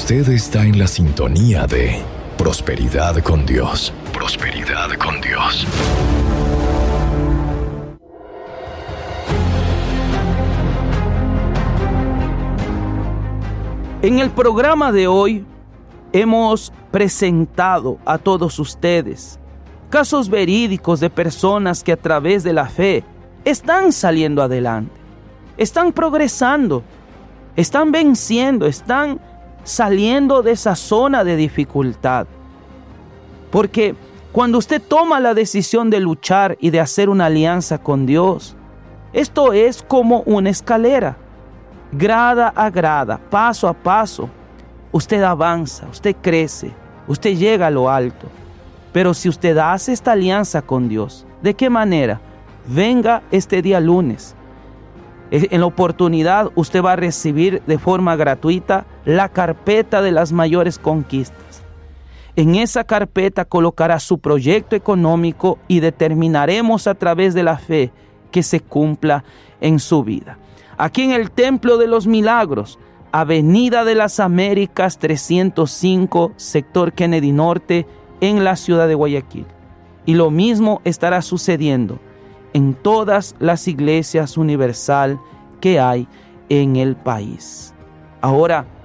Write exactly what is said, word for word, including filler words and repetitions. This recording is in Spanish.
Usted está en la sintonía de Prosperidad con Dios. Prosperidad con Dios. En el programa de hoy hemos presentado a todos ustedes casos verídicos de personas que a través de la fe están saliendo adelante, están progresando, están venciendo, están saliendo de esa zona de dificultad. Porque cuando usted toma la decisión de luchar y de hacer una alianza con Dios, esto es como una escalera, grada a grada, paso a paso. Usted avanza, usted crece, usted llega a lo alto. Pero si usted hace esta alianza con Dios, ¿de qué manera? Venga este día lunes. En la oportunidad usted va a recibir de forma gratuita la carpeta de las mayores conquistas. En esa carpeta colocará su proyecto económico y determinaremos a través de la fe que se cumpla en su vida. Aquí en el Templo de los Milagros, Avenida de las Américas trescientos cinco, sector Kennedy Norte, en la ciudad de Guayaquil. Y lo mismo estará sucediendo en todas las iglesias universal que hay en el país. Ahora,